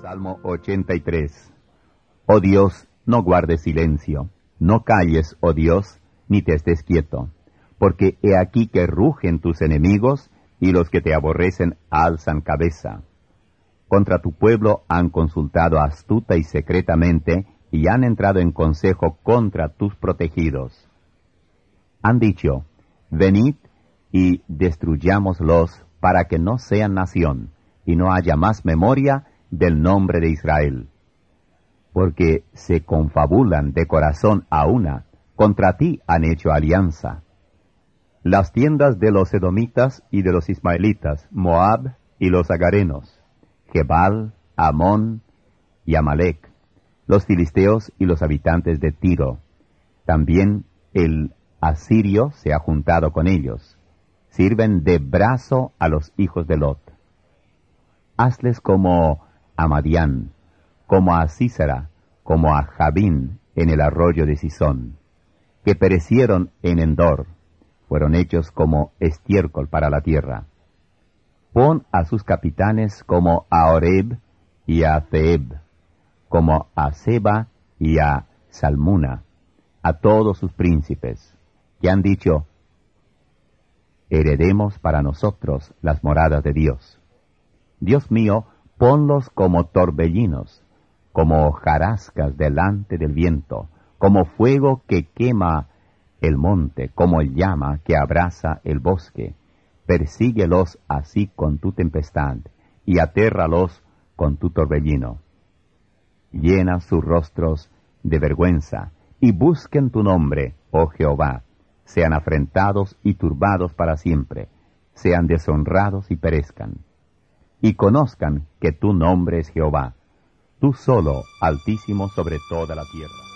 Salmo 83. Oh Dios, no guardes silencio, no calles, oh Dios, ni te estés quieto, porque he aquí que rugen tus enemigos, y los que te aborrecen alzan cabeza. Contra tu pueblo han consultado astuta y secretamente, y han entrado en consejo contra tus protegidos. Han dicho, venid y destruyámoslos para que no sean nación, y no haya más memoria del nombre de Israel. Porque se confabulan de corazón a una, contra ti han hecho alianza. Las tiendas de los edomitas y de los ismaelitas, Moab y los agarenos, Gebal, Amón y Amalec, los filisteos y los habitantes de Tiro. También el asirio se ha juntado con ellos. Sirven de brazo a los hijos de Lot. Hazles como a Madián, como a Sísera, como a Jabín en el arroyo de Sisón, que perecieron en Endor, fueron hechos como estiércol para la tierra. Pon a sus capitanes como a Oreb y a Zeeb, como a Seba y a Salmuna, a todos sus príncipes, que han dicho, heredemos para nosotros las moradas de Dios. Dios mío, ponlos como torbellinos, como hojarascas delante del viento, como fuego que quema el monte, como llama que abrasa el bosque. Persíguelos así con tu tempestad, y atérralos con tu torbellino. Llena sus rostros de vergüenza, y busquen tu nombre, oh Jehová. Sean afrentados y turbados para siempre, sean deshonrados y perezcan. Y conozcan que tu nombre es Jehová, tú solo, Altísimo sobre toda la tierra.